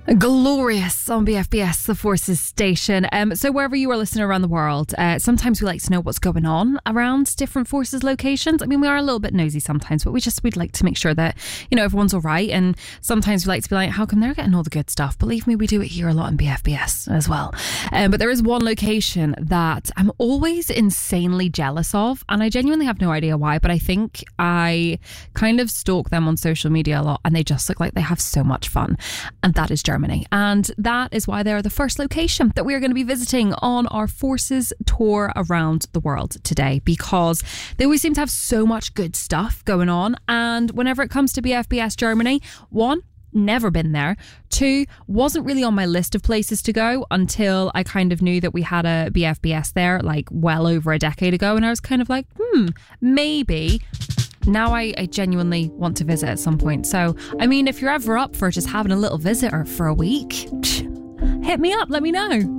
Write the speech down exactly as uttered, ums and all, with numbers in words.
Glorious on B F B S, the Forces station. Um, so wherever you are listening around the world, uh, sometimes we like to know what's going on around different Forces locations. I mean, we are a little bit nosy sometimes, but we just, we'd like to make sure that, you know, everyone's all right. And sometimes we like to be like, how come they're getting all the good stuff? Believe me, we do it here a lot in B F B S as well. Um, but there is one location that I'm always insanely jealous of, and I genuinely have no idea why, but I think I kind of stalk them on social media a lot, and they just look like they have so much fun. And that is Germany. Germany. And that is why they're the first location that we are going to be visiting on our Forces tour around the world today, because they always seem to have so much good stuff going on. And whenever it comes to B F B S Germany, one, never been there. Two, wasn't really on my list of places to go until I kind of knew that we had a B F B S there like well over a decade ago. And I was kind of like, hmm, maybe. Now I, I genuinely want to visit at some point. So, I mean, if you're ever up for just having a little visit or for a week, hit me up, let me know.